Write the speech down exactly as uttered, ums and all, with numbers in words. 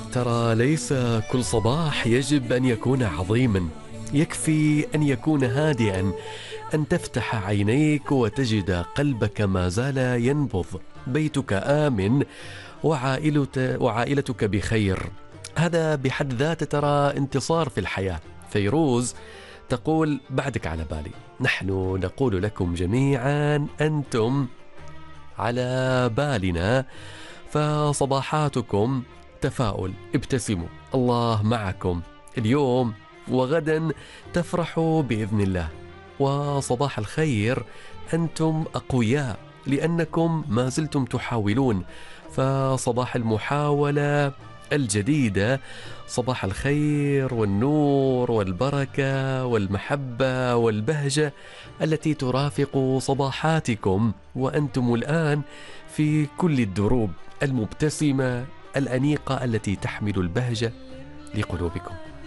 ترى ليس كل صباح يجب أن يكون عظيما، يكفي أن يكون هادئا، أن تفتح عينيك وتجد قلبك ما زال ينبض، بيتك آمن، وعائلت وعائلتك بخير. هذا بحد ذاته ترى انتصار في الحياة. فيروز تقول بعدك على بالي، نحن نقول لكم جميعا أنتم على بالنا، فصباحاتكم تفاؤل، ابتسموا، الله معكم اليوم وغدا، تفرحوا بإذن الله. وصباح الخير، أنتم أقوياء لأنكم ما زلتم تحاولون، فصباح المحاولة الجديدة، صباح الخير والنور والبركة والمحبة والبهجة التي ترافق صباحاتكم، وأنتم الآن في كل الدروب المبتسمة الأنيقة التي تحمل البهجة لقلوبكم.